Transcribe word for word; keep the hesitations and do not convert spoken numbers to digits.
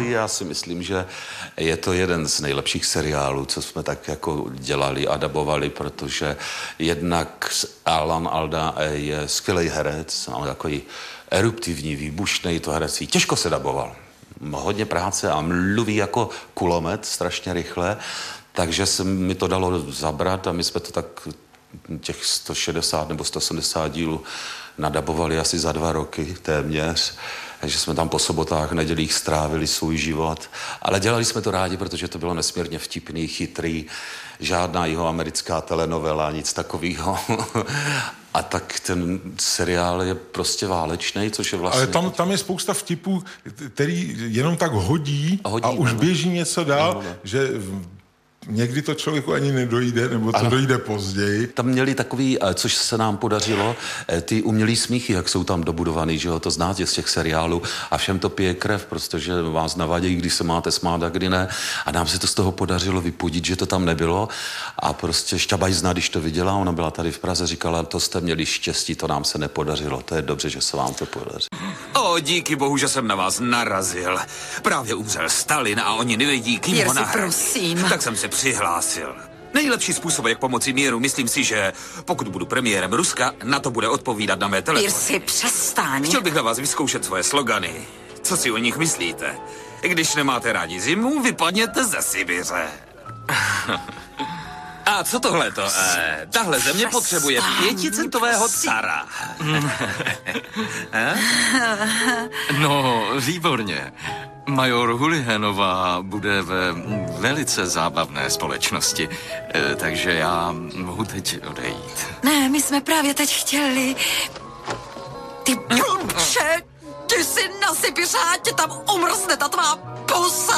Hitry, já si myslím, že je to jeden z nejlepších seriálů, co jsme tak jako dělali a dabovali, protože jednak Alan Alda je skvělý herec, ale takový eruptivní, výbušný to herectví. Těžko se daboval. Hodně práce a mluví jako kulomet strašně rychle, takže se mi to dalo zabrat a my jsme to tak těch sto šedesát nebo sto sedmdesát dílů nadabovali asi za dva roky téměř. Takže jsme tam po sobotách, nedělích strávili svůj život. Ale dělali jsme to rádi, protože to bylo nesmírně vtipný, chytrý, žádná jihoamerická telenovela, nic takového. A tak ten seriál je prostě válečný, což je vlastně... Ale tam, tam je spousta vtipů, který jenom tak hodí, hodí a už ne? běží něco dál, ne, ne. že někdy to člověku ani nedojde, nebo to ano. dojde později. Tam měli takový, což se nám podařilo, ty umělý smíchy, jak jsou tam dobudovaný, že jo, to znáte z těch seriálů a všem to pije krev, protože vás navadějí, když se máte smát a kdy ne. A nám se to z toho podařilo vypudit, že to tam nebylo a prostě Šťabajzna, když to viděla, ona byla tady v Praze, říkala, to jste měli štěstí, to nám se nepodařilo, to je dobře, že se vám to podaří. O, díky bohu, že jsem na vás narazil. Právě umřel Stalin a oni nevědí, kým ho nahradí. Prosím. Tak jsem se přihlásil. Nejlepší způsob, jak pomoci míru, myslím si, že pokud budu premiérem Ruska, na to bude odpovídat na mé telefony. Pirsi, přestaň. Chtěl bych na vás vyzkoušet svoje slogany. Co si o nich myslíte? Když nemáte rádi zimu, vypadněte ze Sibiře. A co tohleto? Eh, tahle země potřebuje pěticentového cara. No, výborně. Major Hulihanová bude ve velice zábavné společnosti, e, takže já mohu teď odejít. Ne, my jsme právě teď chtěli... Ty blbče, ty si na Sibiře, ať tě tam umrzne ta tvá pusa.